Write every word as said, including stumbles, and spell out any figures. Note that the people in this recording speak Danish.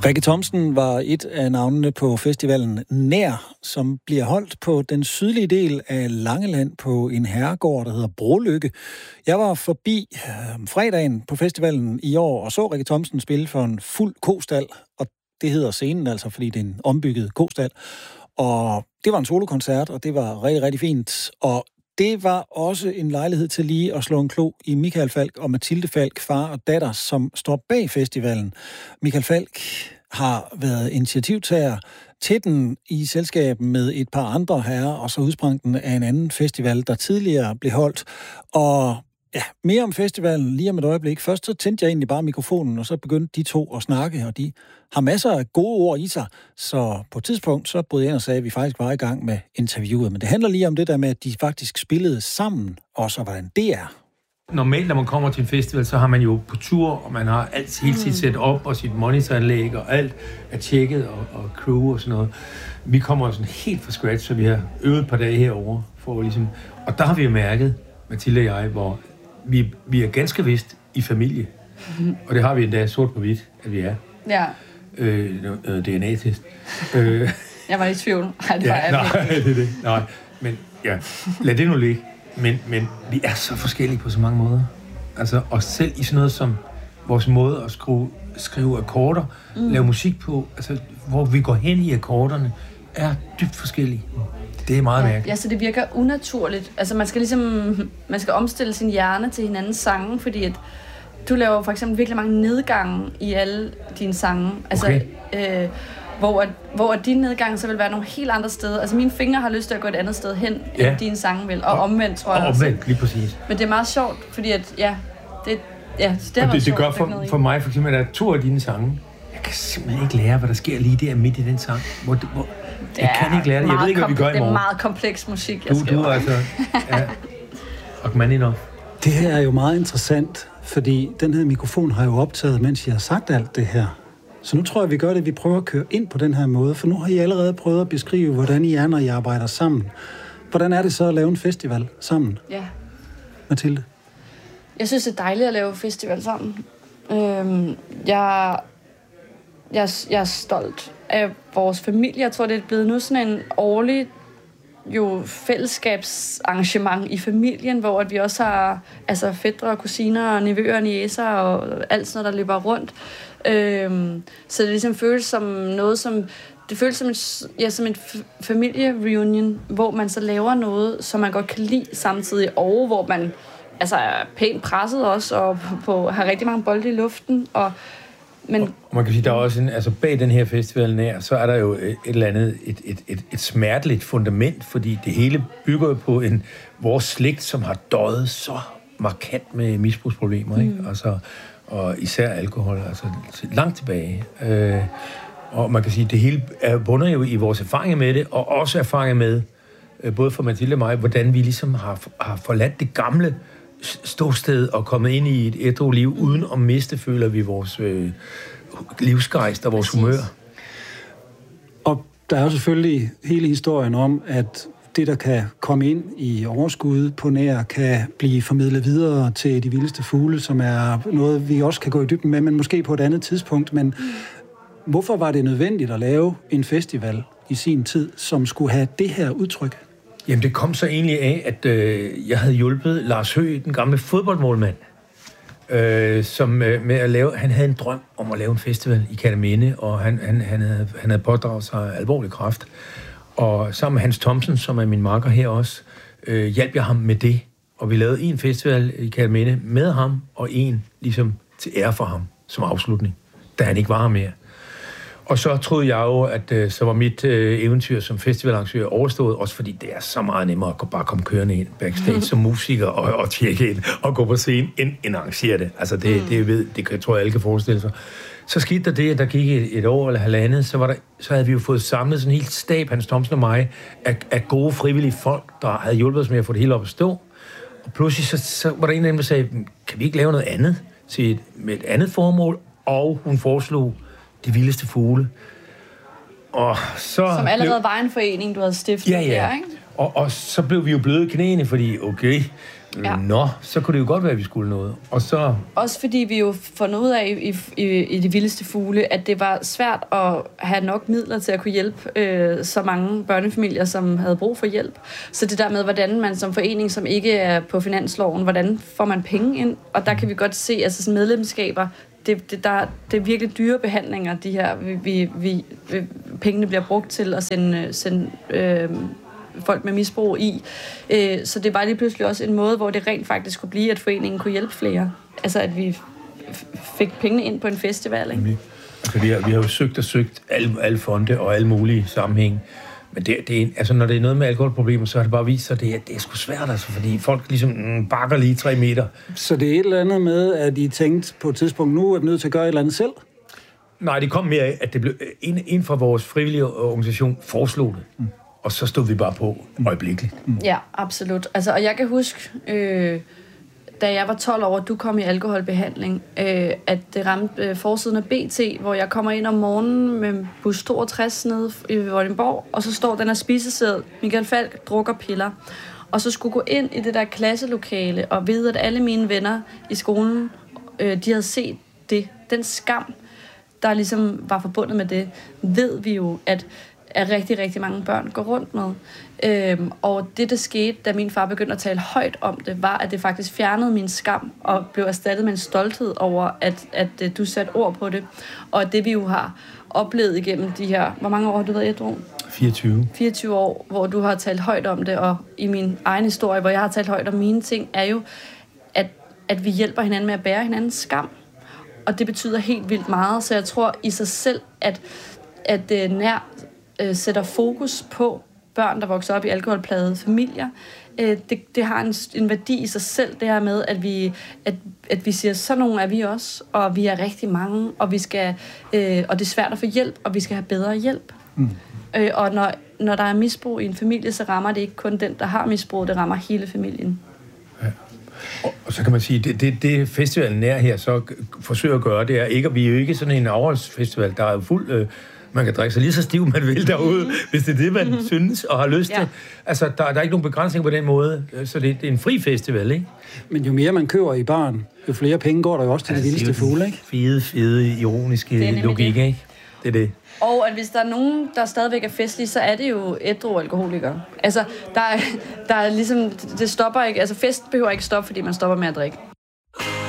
Rikke Thomsen var et af navnene på festivalen Nær, som bliver holdt på den sydlige del af Langeland på en herregård, der hedder Brolykke. Jeg var forbi øh, fredagen på festivalen i år og så Rikke Thomsen spille for en fuld kostal, og det hedder scenen altså, fordi det er en ombygget kostal. Og det var en solokoncert, og det var rigtig, rigtig fint. Og det var også en lejlighed til lige at slå en klo i Michael Falch og Mathilde Falch, far og datter, som står bag festivalen. Michael Falch har været initiativtager til den i selskab med et par andre herrer, og så udsprang den af en anden festival, der tidligere blev holdt. Og ja, mere om festivalen lige om et øjeblik. Først så tændte jeg egentlig bare mikrofonen, og så begyndte de to at snakke, og de har masser af gode ord i sig. Så på et tidspunkt, så brød jeg ind og sagde, at vi faktisk var i gang med interviewet. Men det handler lige om det der med, at de faktisk spillede sammen, og så hvordan det er. Normalt, når man kommer til en festival, så har man jo på tur, og man har alt hele sit setup og sit monitoranlæg, og alt er tjekket, og, og crew og sådan noget. Vi kommer sådan helt fra scratch, så vi har øvet et par dage herovre. For ligesom, og der har vi jo mærket, Mathilde og jeg, hvor vi, vi er ganske vist i familie. Mm-hmm. Og det har vi endda sort på hvidt, at vi er. Ja. Øh, øh, D N A-test. øh, jeg var i tvivl. Ej, det var ja, jeg nej, det er det. Nej, men ja, lad det nu ligge. Men, men vi er så forskellige på så mange måder. Altså, og selv i sådan noget som vores måde at skrive, skrive akkorder, mm. lave musik på, altså, hvor vi går hen i akkorderne, er dybt forskellige. Det er meget ja, mærkeligt. Ja, så det virker unaturligt. Altså, man skal ligesom, man skal omstille sin hjerne til hinandens sange, fordi at du laver for eksempel virkelig mange nedgange i alle dine sange. Altså, okay. øh, Hvor, hvor din nedgang så vil være nogle helt andre steder. Altså mine fingre har lyst til at gå et andet sted hen, ja. End dine sange vil. Og, og omvendt, tror jeg. Og omvendt, lige præcis. Men det er meget sjovt, fordi at, ja, det, ja, det, og det, det gør for, for mig, for eksempel, at der er to af dine sange. Jeg kan simpelthen ikke lære, hvad der sker lige der midt i den sang. Hvor, hvor, jeg kan ikke lære det. Jeg ved ikke, hvad vi gør i morgen. Det er meget kompleks musik, jeg du, skriver. Du er altså... Ja, og man enough. Det her er jo meget interessant, fordi den her mikrofon har jo optaget, mens jeg har sagt alt det her. Så nu tror jeg, vi gør det, at vi prøver at køre ind på den her måde, for nu har I allerede prøvet at beskrive, hvordan I er, når I arbejder sammen. Hvordan er det så at lave en festival sammen? Ja. Mathilde? Jeg synes, det er dejligt at lave festival sammen. Øhm, jeg, jeg, jeg er stolt af vores familie. Jeg tror, det er blevet nu sådan en årlig jo fællesskabsarrangement i familien, hvor vi også har altså fætre og kusiner og nevøer og niecer og alt sådan noget, der løber rundt. Øhm, så det ligesom føles som noget, som det føles som et, ja, som et familiereunion, hvor man så laver noget, som man godt kan lide samtidig, og hvor man altså er pænt presset også, og på, på, har rigtig mange bolde i luften, og men... Og man kan sige, der er også en, altså bag den her festival nær, så er der jo et, et eller andet, et, et, et, et smerteligt fundament, fordi det hele bygger jo på en, vores slægt, som har døjet så markant med misbrugsproblemer, ikke? Mm. Altså, og især alkohol, altså langt tilbage. Øh, og man kan sige, det hele er bunder jo i vores erfaringer med det, og også erfaringer med, øh, både for Mathilde og mig, hvordan vi ligesom har, har forladt det gamle ståsted og kommet ind i et ædru liv, uden at miste, føler vi, vores øh, livsgejst og vores Præcis. humør. Og der er jo selvfølgelig hele historien om, at det, der kan komme ind i overskud på nær, kan blive formidlet videre til de vildeste fugle, som er noget, vi også kan gå i dybden med, men måske på et andet tidspunkt. Men mm. hvorfor var det nødvendigt at lave en festival i sin tid, som skulle have det her udtryk? Jamen, det kom så egentlig af, at øh, jeg havde hjulpet Lars Høgh, den gamle fodboldmålmand, øh, som øh, med at lave, han havde en drøm om at lave en festival i Kerteminde, og han, han, han, havde, han havde pådraget sig alvorlig kræft. Og sammen med Hans Thomsen, som er min makker her også, øh, hjalp jeg ham med det. Og vi lavede en festival i Kerteminde med ham, og en ligesom til ære for ham som afslutning, da han ikke var her mere. Og så troede jeg jo, at øh, så var mit øh, eventyr som festivalarrangør overstået, også fordi det er så meget nemmere at bare komme kørende ind backstage mm. som musiker og, og tjekke ind og gå på scenen, end, end arrangere det. Altså det, mm. det, ved, det, det tror jeg, alle kan forestille sig. Så skete der det, at der gik et, et år eller halvandet, så, var der, så havde vi jo fået samlet sådan en helt stab, Hans Thomsen og mig, af, af gode frivillige folk, der havde hjulpet os med at få det hele op at stå. Og pludselig så, så var der en af dem, der sagde, kan vi ikke lave noget andet til et, med et andet formål? Og hun foreslog De Vildeste Fugle. Og så som allerede blev... var en forening, du havde stiftet. Ja, ja. Der, ikke? Og, og så blev vi jo bløde i knæene, fordi okay, Ja. Nå, så kunne det jo godt være, at vi skulle noget. Og så... Også fordi vi jo fundet ud af i, i, i De Vildeste Fugle, at det var svært at have nok midler til at kunne hjælpe øh, så mange børnefamilier, som havde brug for hjælp. Så det der med, hvordan man som forening, som ikke er på finansloven, hvordan får man penge ind? Og der kan vi godt se, altså sådan medlemskaber, det, det, der, det er virkelig dyre behandlinger, de her, vi, vi, vi, pengene bliver brugt til at sende... sende øh, folk med misbrug i. Så det var lige pludselig også en måde, hvor det rent faktisk kunne blive, at foreningen kunne hjælpe flere. Altså, at vi fik pengene ind på en festival, ikke? Altså, vi har, vi har jo søgt og søgt alle, alle fonde og alle mulige sammenhæng. Men det, det er, altså, når det er noget med alkoholproblemer, så har det bare vist sig, at det er, det er sgu svært, altså, fordi folk ligesom mm, bakker lige tre meter. Så det er et eller andet med, at I tænkte på et tidspunkt, nu er vi nødt til at gøre et eller andet selv? Nej, det kom mere af, at det blev en, en fra vores frivillige organisation foreslog det. Mm. Og så stod vi bare på øjeblikkeligt. Mm. Ja, absolut. Altså, og jeg kan huske, øh, da jeg var tolv år, du kom i alkoholbehandling, øh, at det ramte øh, forsiden af B T, hvor jeg kommer ind om morgenen med bus toogtres nede i Vordingborg, og så står den her spiseseddel, Michael Falk drukker piller. Og så skulle gå ind i det der klasselokale og vide, at alle mine venner i skolen, øh, de havde set det. Den skam, der ligesom var forbundet med det, ved vi jo, at at rigtig, rigtig mange børn går rundt med. Øhm, og det, der skete, da min far begyndte at tale højt om det, var, at det faktisk fjernede min skam, og blev erstattet med en stolthed over, at, at, at du satte ord på det. Og det, vi jo har oplevet igennem de her... Hvor mange år har du været ædru? fireogtyve. fireogtyve år, hvor du har talt højt om det, og i min egen historie, hvor jeg har talt højt om mine ting, er jo, at, at vi hjælper hinanden med at bære hinandens skam. Og det betyder helt vildt meget, så jeg tror i sig selv, at, at uh, nær sætter fokus på børn, der vokser op i alkoholplagede familier. Det, det har en, en værdi i sig selv, det her med, at vi, at, at vi siger, så nogle er vi også, og vi er rigtig mange, og, vi skal, øh, og det er svært at få hjælp, og vi skal have bedre hjælp. Mm. Øh, og når, når der er misbrug i en familie, så rammer det ikke kun den, der har misbrug, det rammer hele familien. Ja. Og, og så kan man sige, det, det, det festivalen nær her så forsøger at gøre, det er ikke, vi er jo ikke sådan en afholdsfestival, der er jo fuld... Øh, man kan drikke sig lige så stiv, man vil derude, mm. hvis det er det, man mm-hmm. synes og har lyst til. Ja. Altså, der, der er ikke nogen begrænsning på den måde, så det, det er en fri festival, ikke? Men jo mere man køber i baren, jo flere penge går der jo også til altså, De Vildeste Fugle, ikke? Fede, fede, ironiske logik, det. Ikke? Det er det. Og at hvis der er nogen, der stadigvæk er festlige, så er det jo ædru alkoholikere. Altså, der er, der er ligesom, det stopper ikke, altså fest behøver ikke stoppe, fordi man stopper med at drikke.